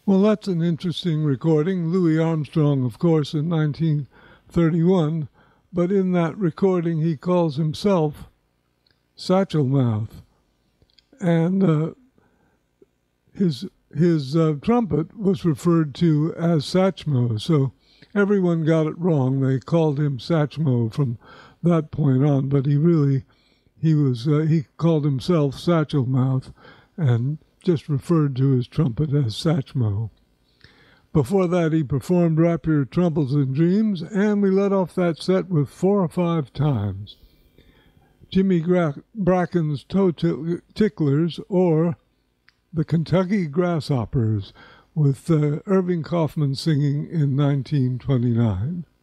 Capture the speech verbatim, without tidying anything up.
Well, that's an interesting recording. Louis Armstrong, of course, in nineteen thirty-one, but in that recording he calls himself Satchel Mouth. And uh, his his uh, trumpet was referred to as Satchmo, so everyone got it wrong. They called him Satchmo from that point on, but he really, he was, uh, he called himself Satchel Mouth and just referred to his trumpet as Satchmo. Before that, he performed Wrap Your Troubles in Dreams, and we let off that set with Four or Five Times. Jimmy Gra- Bracken's Toe Ticklers, or the Kentucky Grasshoppers, with uh, Irving Kaufman singing in nineteen twenty-nine.